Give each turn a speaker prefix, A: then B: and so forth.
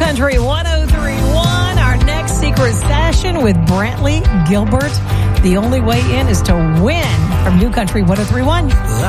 A: Country 103.1. Our next secret session with Brantley Gilbert. The only way in is to win from New Country 103.1.